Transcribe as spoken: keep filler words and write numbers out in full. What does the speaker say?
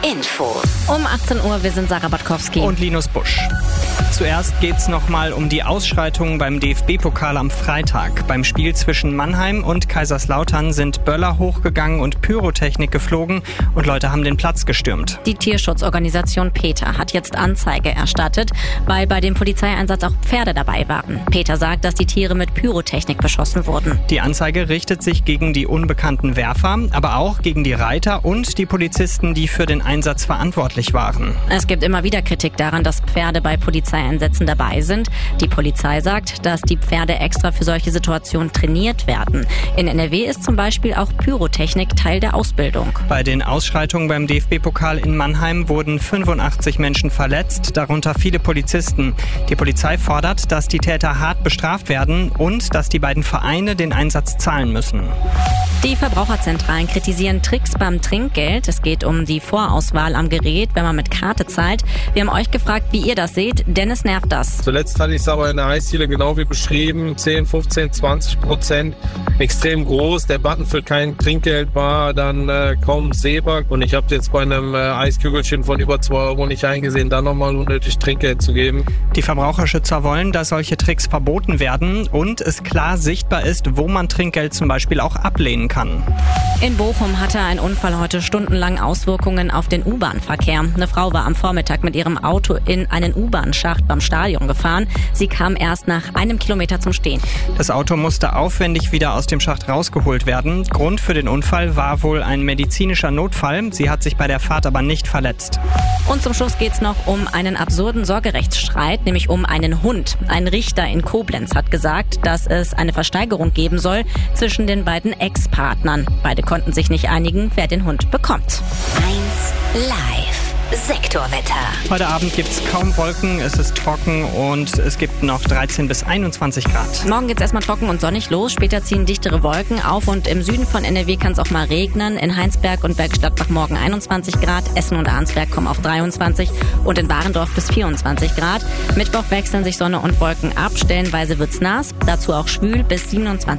Infos. Um achtzehn Uhr, wir sind Sarah Batkowski. Und Linus Busch. Zuerst geht's nochmal um die Ausschreitungen beim D F B-Pokal am Freitag. Beim Spiel zwischen Mannheim und Kaiserslautern sind Böller hochgegangen und Pyrotechnik geflogen und Leute haben den Platz gestürmt. Die Tierschutzorganisation PETA hat jetzt Anzeige erstattet, weil bei dem Polizeieinsatz auch Pferde dabei waren. PETA sagt, dass die Tiere mit Pyrotechnik beschossen wurden. Die Anzeige richtet sich gegen die unbekannten Werfer, aber auch gegen die Reiter und die Polizisten, die für den Einsatz verantwortlich waren. Es gibt immer wieder Kritik daran, dass Pferde bei Polizeieinsätzen dabei sind. Die Polizei sagt, dass die Pferde extra für solche Situationen trainiert werden. In N R W ist zum Beispiel auch Pyrotechnik Teil der Ausbildung. Bei den Ausschreitungen beim D F B-Pokal in Mannheim wurden fünfundachtzig Menschen verletzt, darunter viele Polizisten. Die Polizei fordert, dass die Täter hart bestraft werden und dass die beiden Vereine den Einsatz zahlen müssen. Die Verbraucherzentralen kritisieren Tricks beim Trinkgeld. Es geht um die Vorauswahl am Gerät, wenn man mit Karte zahlt. Wir haben euch gefragt, wie ihr das seht, denn es nervt das. Zuletzt hatte ich es aber in der Eisdiele genau wie beschrieben. zehn, fünfzehn, zwanzig Prozent. Extrem groß. Der Button für kein Trinkgeld war dann äh, kaum sehbar. Und ich habe jetzt bei einem äh, Eiskügelchen von über zwei Euro nicht eingesehen, da nochmal unnötig Trinkgeld zu geben. Die Verbraucherschützer wollen, dass solche Tricks verboten werden und es klar sichtbar ist, wo man Trinkgeld zum Beispiel auch ablehnen kann. In Bochum hatte ein Unfall heute stundenlang Auswirkungen auf den U-Bahn-Verkehr. Eine Frau war am Vormittag mit ihrem Auto in einen U-Bahn-Schacht beim Stadion gefahren. Sie kam erst nach einem Kilometer zum Stehen. Das Auto musste aufwendig wieder aus dem Schacht rausgeholt werden. Grund für den Unfall war wohl ein medizinischer Notfall. Sie hat sich bei der Fahrt aber nicht verletzt. Und zum Schluss geht's noch um einen absurden Sorgerechtsstreit, nämlich um einen Hund. Ein Richter in Koblenz hat gesagt, dass es eine Versteigerung geben soll zwischen den beiden Ex-Partnern. Beide konnten sich nicht einigen, wer den Hund bekommt. eins Live. Sektorwetter. Heute Abend gibt's kaum Wolken, es ist trocken und es gibt noch dreizehn bis einundzwanzig Grad. Morgen geht's erstmal trocken und sonnig los, später ziehen dichtere Wolken auf und im Süden von N R W kann es auch mal regnen. In Heinsberg und Bergstadtbach morgen einundzwanzig Grad, Essen und Arnsberg kommen auf dreiundzwanzig und in Warendorf bis vierundzwanzig Grad. Mittwoch wechseln sich Sonne und Wolken ab, stellenweise wird's nass, dazu auch schwül bis siebenundzwanzig